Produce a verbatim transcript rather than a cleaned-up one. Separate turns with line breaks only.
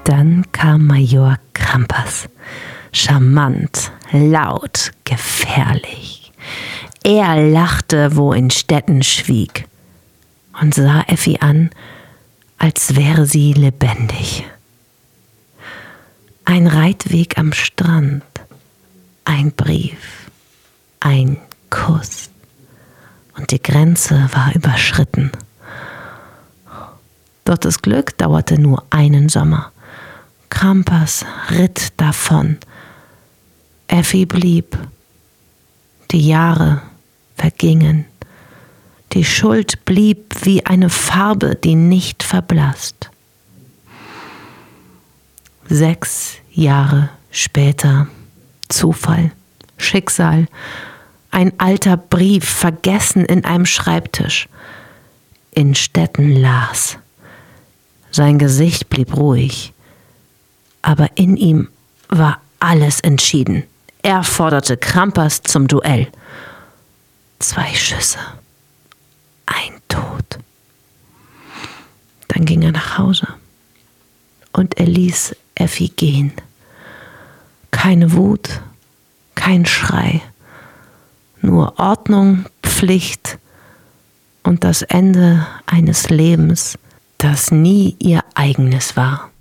Dann kam Major Krampas. Charmant, laut, gefährlich. Er lachte, wo in Städten schwieg, und sah Effi an, als wäre sie lebendig. Ein Reitweg am Strand, ein Brief, ein Kuss, und die Grenze war überschritten. Doch das Glück dauerte nur einen Sommer. Krampas ritt davon. Effi blieb. Die Jahre vergingen. Die Schuld blieb wie eine Farbe, die nicht verblasst. Sechs Jahre später, Zufall, Schicksal, ein alter Brief, vergessen in einem Schreibtisch. Innstetten las. Sein Gesicht blieb ruhig, aber in ihm war alles entschieden. Er forderte Krampas zum Duell. Zwei Schüsse, ein Tod. Dann ging er nach Hause und er ließ Effi gehen. Keine Wut, kein Schrei, nur Ordnung, Pflicht und das Ende eines Lebens, das nie ihr eigenes war.